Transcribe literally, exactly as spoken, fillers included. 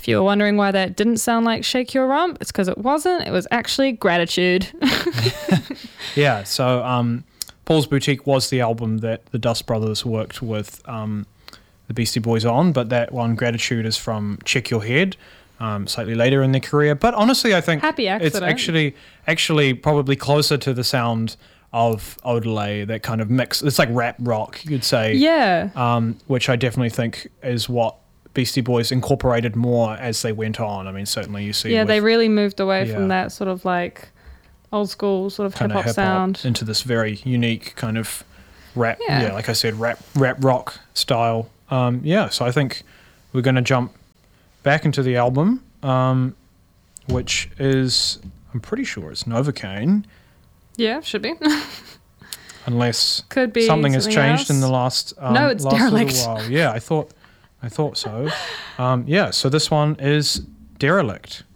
If you were wondering why that didn't sound like Shake Your Rump, it's because it wasn't. It was actually Gratitude. Yeah, so um, Paul's Boutique was the album that the Dust Brothers worked with um, the Beastie Boys on, but that one, Gratitude, is from Check Your Head, um, slightly later in their career. But honestly, I think Happy it's accident. actually actually probably closer to the sound of Odelay, that kind of mix. It's like rap rock, you'd say. Yeah. Um, which I definitely think is what Beastie Boys incorporated more as they went on. I mean, certainly you see. Yeah, with they really moved away Yeah. from that sort of like old school sort of hip kinda hop hip-hop sound. into this very unique kind of rap. Yeah. Yeah, like I said, rap rap rock style. Um, yeah, so I think we're going to jump back into the album, um, which is, I'm pretty sure it's Novocaine, Yeah, should be. unless Could be something has something changed in else. the last um, No, it's last Derelict. little while. Yeah, I thought I thought so. Um, yeah, so this one is Derelict.